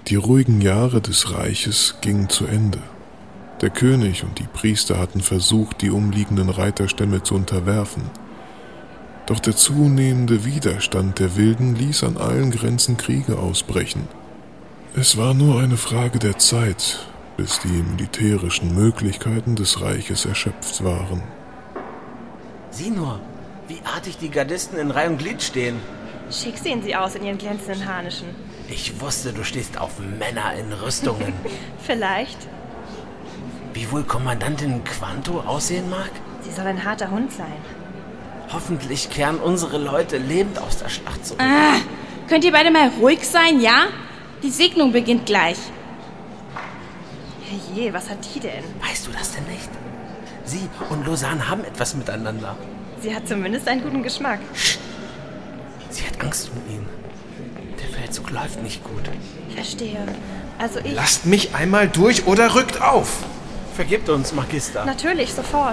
Die ruhigen Jahre des Reiches gingen zu Ende. Der König und die Priester hatten versucht, die umliegenden Reiterstämme zu unterwerfen. Doch der zunehmende Widerstand der Wilden ließ an allen Grenzen Kriege ausbrechen. Es war nur eine Frage der Zeit, bis die militärischen Möglichkeiten des Reiches erschöpft waren. Sieh nur, wie artig die Gardisten in Reihe und Glied stehen. Schick sehen sie aus in ihren glänzenden Harnischen. Ich wusste, du stehst auf Männer in Rüstungen. Vielleicht. Wie wohl Kommandantin Quanto aussehen mag? Sie soll ein harter Hund sein. Hoffentlich kehren unsere Leute lebend aus der Schlacht zurück. Könnt ihr beide mal ruhig sein, ja? Die Segnung beginnt gleich. Herrje, was hat die denn? Weißt du das denn nicht? Sie und Lausanne haben etwas miteinander. Sie hat zumindest einen guten Geschmack. Psst. Sie hat Angst um ihn. Der Feldzug läuft nicht gut. Verstehe. Also ich... Lasst mich einmal durch oder rückt auf! Vergebt uns, Magister. Natürlich, sofort.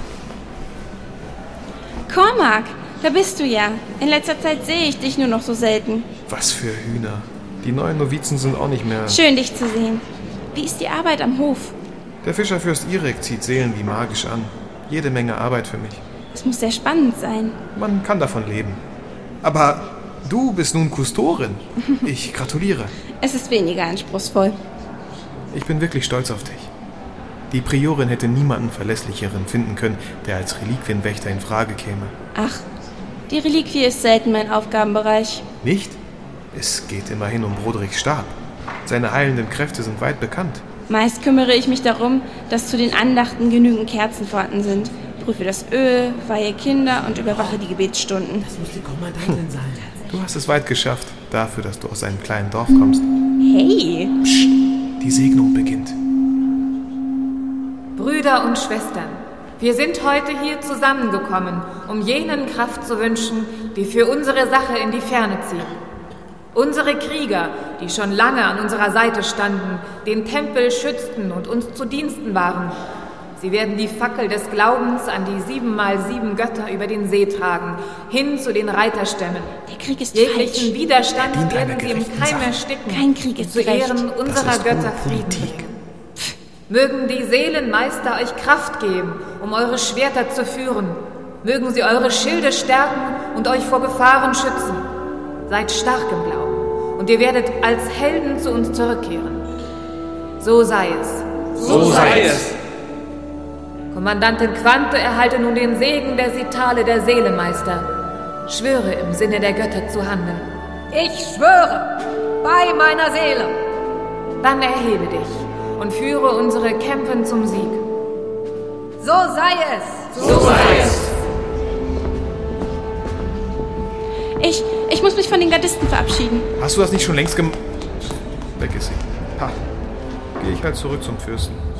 Cormac, da bist du ja. In letzter Zeit sehe ich dich nur noch so selten. Was für Hühner. Die neuen Novizen sind auch nicht mehr... Schön, dich zu sehen. Wie ist die Arbeit am Hof? Der Fischerfürst Irek zieht Seelen wie magisch an. Jede Menge Arbeit für mich. Es muss sehr spannend sein. Man kann davon leben. Aber du bist nun Kustorin. Ich gratuliere. Es ist weniger anspruchsvoll. Ich bin wirklich stolz auf dich. Die Priorin hätte niemanden Verlässlicheren finden können, der als Reliquienwächter in Frage käme. Ach, die Reliquie ist selten mein Aufgabenbereich. Nicht? Es geht immerhin um Broderichs Stab. Seine heilenden Kräfte sind weit bekannt. Meist kümmere ich mich darum, dass zu den Andachten genügend Kerzen vorhanden sind. Prüfe das Öl, weihe Kinder und überwache die Gebetsstunden. Das muss die Kommandantin sein. Du hast es weit geschafft, dafür, dass du aus einem kleinen Dorf kommst. Hey! Psst, die Segnung beginnt. Brüder und Schwestern, wir sind heute hier zusammengekommen, um jenen Kraft zu wünschen, die für unsere Sache in die Ferne ziehen. Unsere Krieger, die schon lange an unserer Seite standen, den Tempel schützten und uns zu Diensten waren. Sie werden die Fackel des Glaubens an die 7x7 Götter über den See tragen, hin zu den Reiterstämmen. Der Krieg ist Jeglichen falsch. Widerstand werden sie im Keim ersticken. Kein Krieg ist zu Ehren recht. unserer Götter Frieden bringen. Mögen die Seelenmeister euch Kraft geben, um eure Schwerter zu führen. Mögen sie eure Schilde stärken und euch vor Gefahren schützen. Seid stark im Glauben, und ihr werdet als Helden zu uns zurückkehren. So sei es. So sei es. Kommandantin Quante erhalte nun den Segen der Sitale der Seelemeister. Schwöre im Sinne der Götter zu handeln. Ich schwöre, bei meiner Seele. Dann erhebe dich und führe unsere Kämpfen zum Sieg. So sei es. So sei es. Ich muss mich von den Gardisten verabschieden. Hast du das nicht schon längst gemacht? Weg ist sie. Ha. Gehe ich halt zurück zum Fürsten.